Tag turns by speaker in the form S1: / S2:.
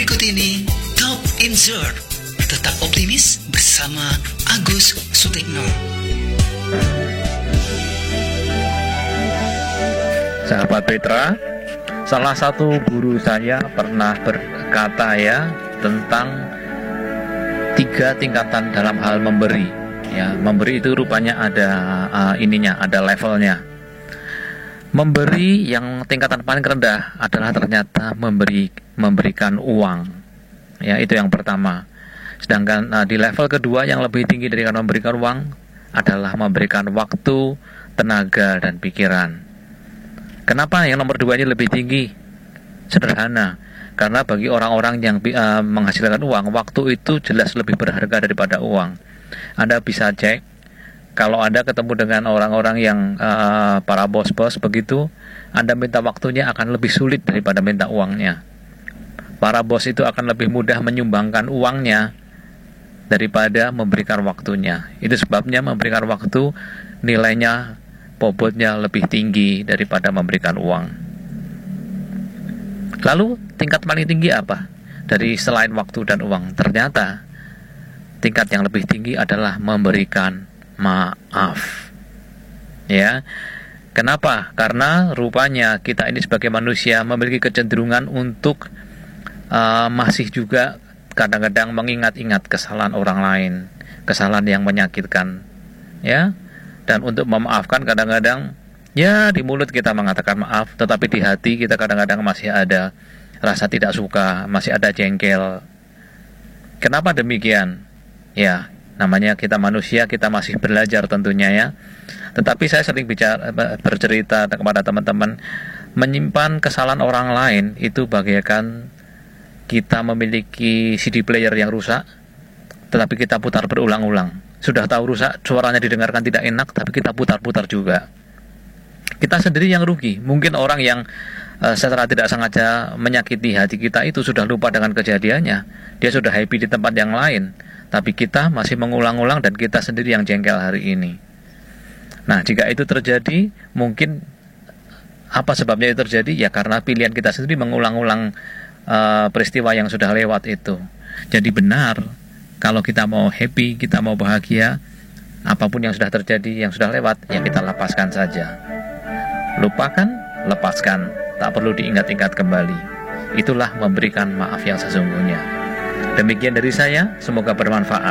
S1: Berikut ini Top Insert. Tetap optimis bersama Agus Sutikno.
S2: Sahabat Petra, salah satu guru saya pernah berkata tentang 3 tingkatan dalam hal memberi. Memberi itu rupanya ada ada levelnya. Memberi yang tingkatan paling rendah adalah ternyata memberikan uang. Itu yang pertama. Sedangkan di level kedua yang lebih tinggi dari memberikan uang adalah memberikan waktu, tenaga, dan pikiran. Kenapa yang nomor 2 ini lebih tinggi? Sederhana, karena bagi orang-orang yang menghasilkan uang, waktu itu jelas lebih berharga daripada uang. Anda bisa cek, kalau Anda ketemu dengan orang-orang yang para bos-bos begitu, Anda minta waktunya akan lebih sulit daripada minta uangnya. Para bos itu akan lebih mudah menyumbangkan uangnya daripada memberikan waktunya. Itu sebabnya memberikan waktu nilainya, bobotnya lebih tinggi daripada memberikan uang. Lalu tingkat paling tinggi apa? Dari selain waktu dan uang, ternyata tingkat yang lebih tinggi adalah memberikan maaf. Kenapa? Karena rupanya kita ini sebagai manusia memiliki kecenderungan untuk masih juga kadang-kadang mengingat-ingat kesalahan orang lain, kesalahan yang menyakitkan, dan untuk memaafkan kadang-kadang di mulut kita mengatakan maaf, tetapi di hati kita kadang-kadang masih ada rasa tidak suka, masih ada jengkel. Kenapa demikian? Namanya kita manusia, kita masih belajar tentunya Tetapi saya sering bercerita kepada teman-teman, menyimpan kesalahan orang lain itu bagaikan kita memiliki CD player yang rusak, tetapi kita putar berulang-ulang. Sudah tahu rusak, suaranya didengarkan tidak enak, tapi kita putar-putar juga. Kita sendiri yang rugi. Mungkin orang yang secara tidak sengaja menyakiti hati kita itu sudah lupa dengan kejadiannya. Dia sudah happy di tempat yang lain, tapi kita masih mengulang-ulang dan kita sendiri yang jengkel hari ini. Nah, jika itu terjadi, mungkin apa sebabnya itu terjadi? Karena pilihan kita sendiri mengulang-ulang peristiwa yang sudah lewat itu. Jadi benar, kalau kita mau happy, kita mau bahagia, apapun yang sudah terjadi, yang sudah lewat, kita lepaskan saja. Lupakan, lepaskan, tak perlu diingat-ingat kembali. Itulah memberikan maaf yang sesungguhnya. Demikian dari saya, semoga bermanfaat.